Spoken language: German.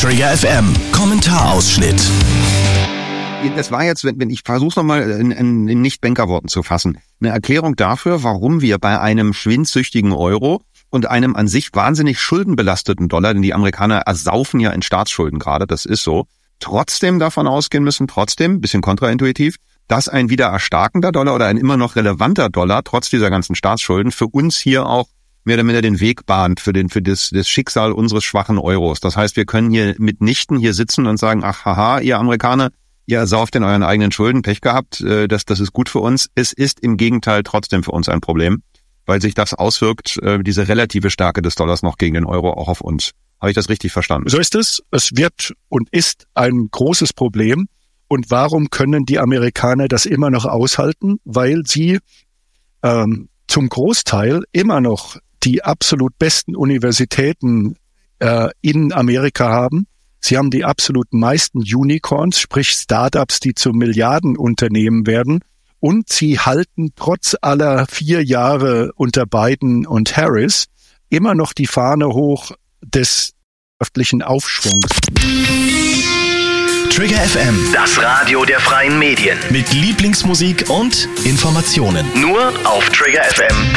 Trigger FM Kommentarausschnitt. Das war jetzt, wenn ich versuche nochmal in Nicht-Bankerworten zu fassen, eine Erklärung dafür, warum wir bei einem schwindsüchtigen Euro und einem an sich wahnsinnig schuldenbelasteten Dollar, denn die Amerikaner ersaufen ja in Staatsschulden gerade, das ist so, trotzdem davon ausgehen müssen, ein bisschen kontraintuitiv, dass ein wieder erstarkender Dollar oder ein immer noch relevanter Dollar, trotz dieser ganzen Staatsschulden, für uns hier auch mehr oder minder den Weg bahnt für das Schicksal unseres schwachen Euros. Das heißt, wir können hier mitnichten hier sitzen und sagen, ach haha, ihr Amerikaner, ihr ersauft in euren eigenen Schulden, Pech gehabt, das ist gut für uns. Es ist im Gegenteil trotzdem für uns ein Problem, weil sich das auswirkt, diese relative Stärke des Dollars noch gegen den Euro auch auf uns. Habe ich das richtig verstanden? So ist es. Es wird und ist ein großes Problem. Und warum können die Amerikaner das immer noch aushalten? Weil sie zum Großteil immer noch die absolut besten Universitäten in Amerika haben. Sie haben die absolut meisten Unicorns, sprich Startups, die zu Milliardenunternehmen werden. Und sie halten trotz aller 4 Jahre unter Biden und Harris immer noch die Fahne hoch des wirtschaftlichen Aufschwungs. Trigger FM, Das Radio der freien Medien. mit Lieblingsmusik und Informationen. Nur auf triggerfm.de.